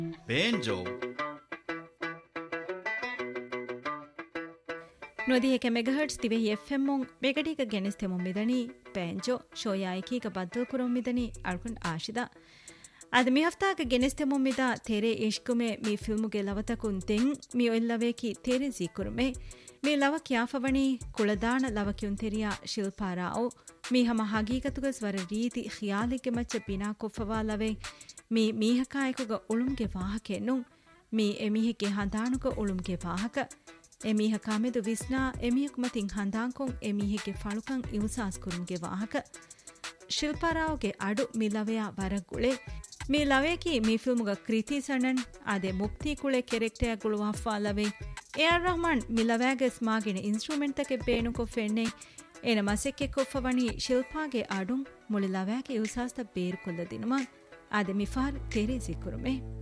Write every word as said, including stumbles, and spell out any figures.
Banjo. නොදියක මෙගහර්ට්ස් තිවෙහි F M ಮೊಂ ಬೆಗಡಿಗ ಗೆನಿಸ್ತೆಮು ಮಿದನಿ ಪೇಂಜೋ ಶೋಯಾಯಿಕೀಗ ಬದ್ದಲ್ ಕುರಂ ಮಿದನಿ ಅಳ್ಕುಂಡ್ ಆಶಿದ ಅದ ಮಿ ಹಫ್ತಾಗ ಗೆನಿಸ್ತೆಮು ಮಿದ ತೆರೆ ಇಷ್ಕುಮೆ ಮಿ ಫಿಲ್ಮುಗೆ ಲವತಕುನ್ ತೆಂ ಮಿ ಒಲ್ಲವೇಕಿ ತೆರೆ ಜೀಕುರುಮೆ ಮಿ ಲವ ಕ್ಯಾಫವಣಿ ಕುಳದಾಣ ಲವಕ್ಯುನ್ ತೆರಿಯ ಶಿಲ್ಪಾರಾओ ಮಿ ಹಮ ಹಗೀಗತುಗ ಸ್ವರ ರೀತಿ ಖಿಯಾಲಿಗೆ ಮಚ್ಚ ಬಿನಾ ಕೊಫವಾ ಲವೆ ಮಿ ಮೀಹಕಾಯಕುಗ ಉಳುಮ್ಗೆ ವಾಹಕೆನು ಮಿ ಎಮಿಹಿಗೆ ಹಂದಾಣುಗ ಉಳುಮ್ಗೆ ವಾಹಕ ಎಮೀಹ ಕಾಮೆದು ವಿಸ್ನಾ ಎಮಿಹಕ್ ಮತಿಂ ಹಂದಾಂಕೊಂ ಎಮೀಹಿಗೆ ಫಳುಕಂ ಇವುಸಾಸ್ ಕುರುಂಗೆ ವಾಹಕ ಶಿಲ್ಪಾರಾವ್ಗೆ ಅಡು ಮಿ ಲವೆಯ ವರಗುಳೆ ಮಿ ಲವೇಕಿ ಮಿ ಫಿಲ್ಮುಗ ಕೃತಿ ಸಣನ್ ಅದೆ ಮುಕ್ತಿ ಕುಳೆ ಕೆರೆಕ್ಟೆಯ ಗುಳುವಫಾ ಲವೆ A R Rahman me ಲವ್ಯಾಗೆ ಸ್ಮಾಗಿನ instrument ತಕೆ ಬೇಣುಕೊ ಫೆಣ್ಣೆ ಏನ ಮಸೆಕ್ಕೆ ಕೊಫವಣಿ ಶಿಲ್ಪಾಗೆ ಅಡುಂ ಮುಳಿ ಲವ್ಯಾಗೆ ಇವುಸಾಸ್ತ ಬೇರು ಕೊಲ್ಲ ದಿನುಮ ಅದೆ ಮಿಫಾರ್ ತೆರೆ ಸಿಕ್ಕುರುಮೆ